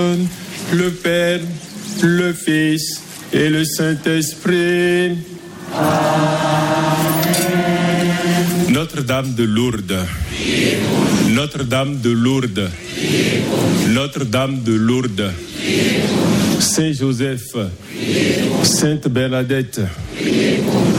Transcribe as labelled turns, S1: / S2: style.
S1: le Père, le Fils et le Saint-Esprit. Notre-Dame de Lourdes. Notre-Dame de Lourdes. Notre-Dame de Lourdes. Saint Joseph. Sainte Bernadette.